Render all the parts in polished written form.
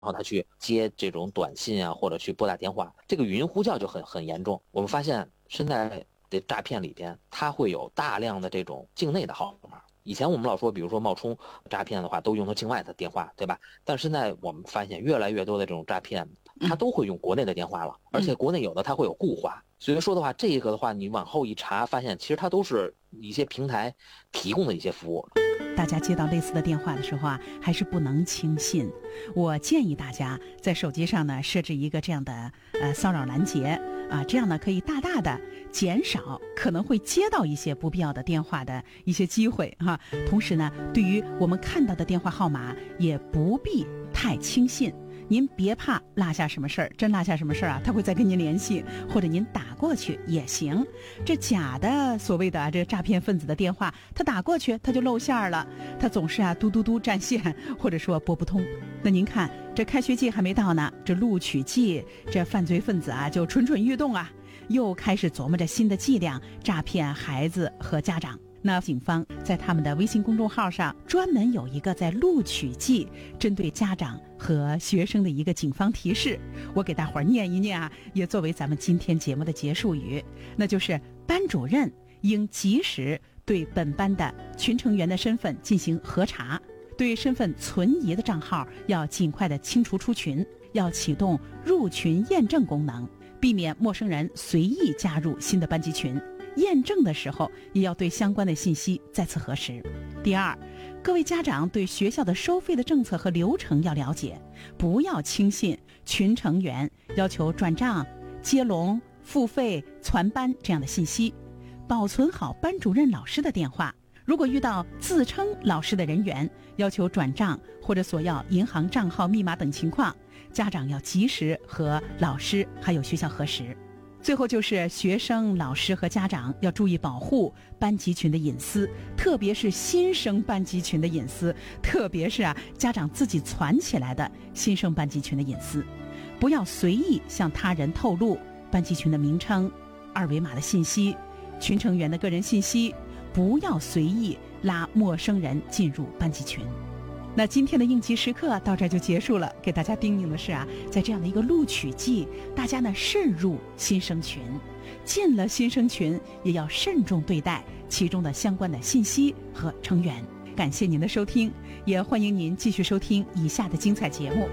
后他去接这种短信啊，或者去拨打电话，这个语音呼叫就很严重。我们发现现在的诈骗里边，它会有大量的这种境内的号码。以前我们老说，比如说冒充诈骗的话，都用到境外的电话，对吧？但是现在我们发现越来越多的这种诈骗，它都会用国内的电话了，而且国内有的它会有固话。所以说的话，这个的话，你往后一查，发现其实它都是一些平台提供的一些服务。 大家接到类似的电话的时候啊，还是不能轻信。我建议大家在手机上呢设置一个这样的骚扰拦截啊，这样呢可以大大的减少可能会接到一些不必要的电话的一些机会哈。同时呢，对于我们看到的电话号码也不必太轻信。您别怕落下什么事儿，真落下什么事儿啊，他会再跟您联系，或者您打过去也行。这假的所谓的这诈骗分子的电话，他打过去他就露馅了，他总是嘟嘟嘟占线，或者说拨不通。那您看这开学季还没到呢，这录取季，这犯罪分子啊就蠢蠢欲动啊，又开始琢磨着新的伎俩诈骗孩子和家长。那警方在他们的微信公众号上专门有一个在录取季针对家长和学生的一个警方提示，我给大伙儿念一念啊，也作为咱们今天节目的结束语。那就是班主任应及时对本班的群成员的身份进行核查，对身份存疑的账号要尽快的清除出群，要启动入群验证功能，避免陌生人随意加入新的班级群。验证的时候也要对相关的信息再次核实。第二，各位家长对学校的收费的政策和流程要了解，不要轻信群成员要求转账、接龙、付费、传班这样的信息，保存好班主任老师的电话。如果遇到自称老师的人员要求转账或者索要银行账号密码等情况，家长要及时和老师还有学校核实。最后就是学生、老师和家长要注意保护班级群的隐私，特别是新生班级群的隐私，特别是家长自己攒起来的新生班级群的隐私，不要随意向他人透露班级群的名称、二维码的信息、群成员的个人信息，不要随意拉陌生人进入班级群。那今天的应急时刻到这儿就结束了，给大家叮咛的是在这样的一个录取季，大家呢慎入新生群，进了新生群也要慎重对待其中的相关的信息和成员。感谢您的收听，也欢迎您继续收听以下的精彩节目。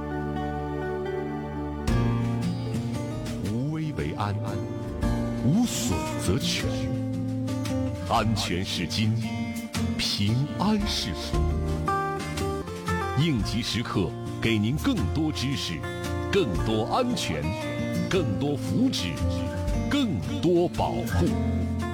无危为安，无损则全，安全是金，平安是福。应急时刻，给您更多知识，更多安全，更多福祉，更多保护。